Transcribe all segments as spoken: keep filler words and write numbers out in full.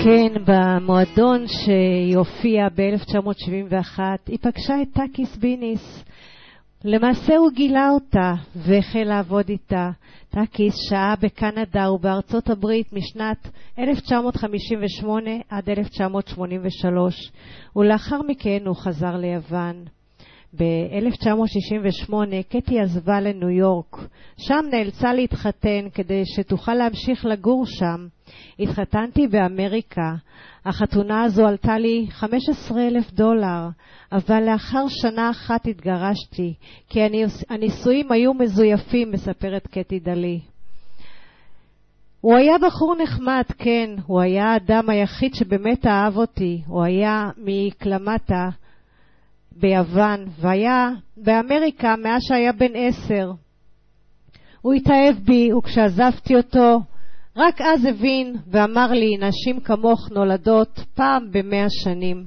כן, במועדון שיופיע ב-אלף תשע מאות שבעים ואחת היא פגשה את טאקיס ביניס. למעשה הוא גילה אותה והחל לעבוד איתה. טאקיס שעה בקנדה ובארצות הברית משנת אלף תשע מאות חמישים ושמונה עד אלף תשע מאות שמונים ושלוש, ולאחר מכן הוא חזר ליוון. ב-אלף תשע מאות שישים ושמונה קטי עזבה לניו יורק. שם נאלצה להתחתן כדי שתוכל להמשיך לגור שם. התחתנתי באמריקה. החתונה הזו עלתה לי חמישה עשר אלף דולר, אבל לאחר שנה אחת התגרשתי, כי הנישואים היו מזויפים, מספרת קטי דלי. הוא היה בחור נחמד, כן, הוא היה האדם היחיד שבאמת אהב אותי. הוא היה מקלמטה ביוון, והיה באמריקה מאז שהיה בן עשר. הוא התאהב בי, וכשעזבתי אותו, רק אז הבין ואמר לי, נשים כמוך נולדות פעם במאה שנים.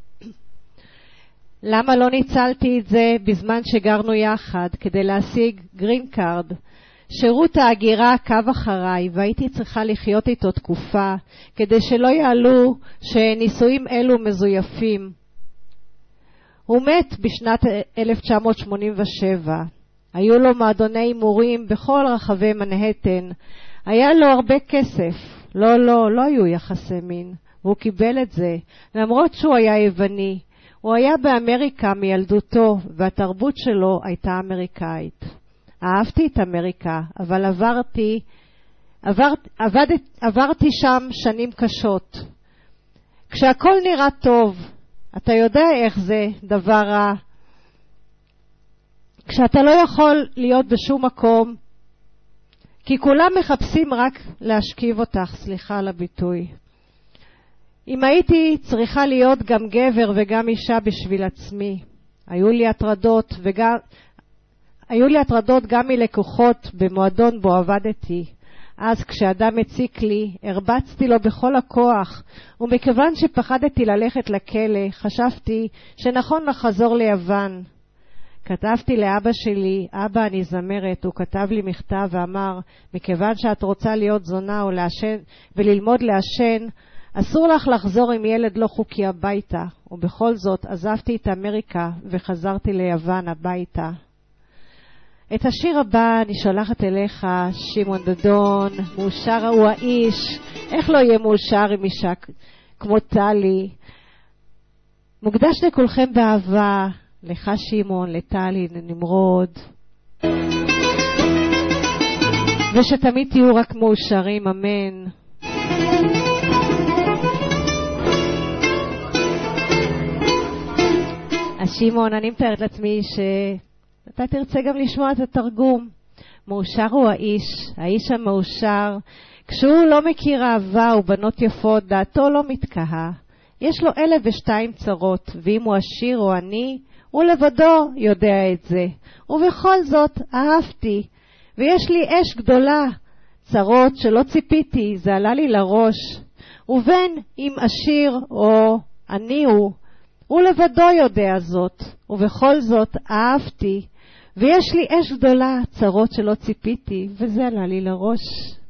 למה לא ניצלתי את זה בזמן שגרנו יחד כדי להשיג גרין קארד? שירות ההגירה עקב אחריי, והייתי צריכה לחיות איתו תקופה כדי שלא יעלו שנישואים אלו מזויפים. הוא מת בשנת אלף תשע מאות שמונים ושבע. היו לו מועדוני הימורים בכל רחבי מנהטן. היה לו הרבה כסף. לא, לא, לא היו יחסי מין. והוא קיבל את זה, למרות שהוא היה יווני. הוא היה באמריקה מילדותו, והתרבות שלו הייתה אמריקאית. אהבתי את אמריקה, אבל עברתי, עברת, עבדת, עברתי שם שנים קשות. כשהכל נראה טוב, אתה יודע איך זה דבר רע. כשאתה לא יכול להיות בשום מקום, כי כולם מחפשים רק להשכיב אותך, סליחה על הביטוי. אם הייתי צריכה להיות גם גבר וגם אישה בשביל עצמי, היו לי הטרדות וגם היו לי הטרדות גם מלקוחות במועדון בו עבדתי. אז כשאדם הציק לי, הרבצתי לו בכל הכוח, ומכיוון שפחדתי ללכת לכלא, חשבתי שנכון לחזור ליוון. כתבתי לאבא שלי, אבא אני זמרת, הוא כתב לי מכתב ואמר, מכיוון שאת רוצה להיות זונה או לעשן, וללמוד לעשן, אסור לך לחזור עם ילד לא חוקי הביתה. ובכל זאת עזבתי את אמריקה וחזרתי ליוון הביתה. את השיר הבא אני שולחת אליך, שמעון דדון. מאושר הוא האיש, איך לא יהיה מאושר עם אישה כמו טלי. מוקדש לכולכם באהבה, לך שמעון, לטלי, לנמרוד, ושתמיד תהיו רק מאושרים, אמן. אז שמעון, אני מתארת לעצמי שאתה תרצה גם לשמוע את התרגום. מאושר הוא האיש, האיש המאושר, כשהוא לא מכיר אהבה ובנות יפות, דעתו לא מתקהה. יש לו אלף ושתיים צרות, ואם הוא עשיר או עני, הוא לבדו יודע את זה. ובכל זאת אהבתי, ויש לי אש גדולה, צרות שלא ציפיתי, זה עלה לי לראש. ובין אם עשיר או עני הוא, הוא לבדו יודע זאת, ובכל זאת אהבתי, ויש לי אש גדולה, צרות שלא ציפיתי, וזה עלה לי לראש.